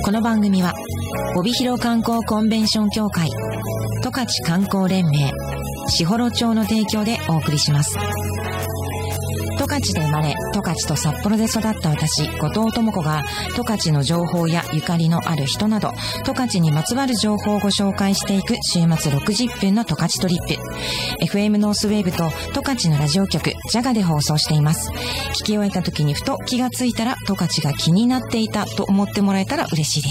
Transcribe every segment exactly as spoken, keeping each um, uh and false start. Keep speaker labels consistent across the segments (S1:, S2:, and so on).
S1: この番組は帯広観光コンベンション協会、十勝観光連盟、士幌町の提供でお送りします。十勝で生まれ、十勝と札幌で育った私、後藤智子が十勝の情報やゆかりのある人など、十勝にまつわる情報をご紹介していく週末ろくじゅっぷんの十勝トリップ。 エフエム ノースウェーブと十勝のラジオ局ジャガで放送しています。聞き終えた時にふと気がついたら十勝が気になっていたと思ってもらえたら嬉しいです。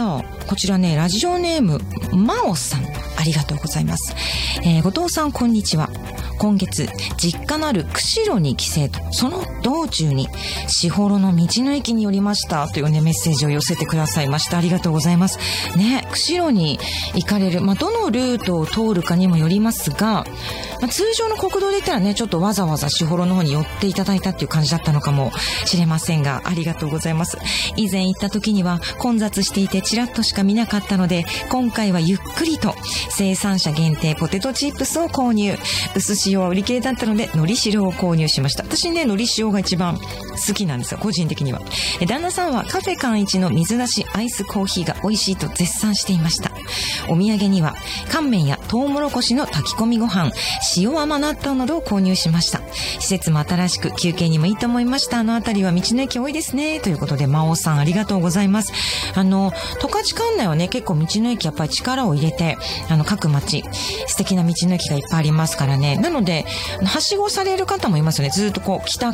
S1: さあ、こちらね、ラジオネームまおさん、ありがとうございます。えー、後藤さん、こんにちは。今月実家のある釧路に帰省と、その道中に士幌の道の駅に寄りましたというね、メッセージを寄せてくださいました。ありがとうございますね。釧路に行かれる、まあ、どのルートを通るかにもよりますが、まあ、通常の国道で言ったらね、ちょっとわざわざ士幌の方に寄っていただいたっていう感じだったのかもしれませんが、ありがとうございます。以前行った時には混雑していてちらっとしか見なかったので、今回はゆっくりと生産者限定ポテトチップスを購入。薄塩は売り切れだったので海苔塩を購入しました。私ね、海苔塩が一番好きなんですよ、個人的には。え旦那さんはカフェ館一の水出しアイスコーヒーが美味しいと絶賛していました。お土産には乾麺やトウモロコシの炊き込みご飯、塩甘納豆などを購入しました。施設も新しく休憩にもいいと思いました。あのあたりは道の駅多いですね、ということで、真央さん、ありがとうございます。あの十勝管内はね、結構道の駅やっぱり力を入れて、あの各町素敵な道の駅がいっぱいありますからね。なのではしごされる方もいますよね。ずっとこう北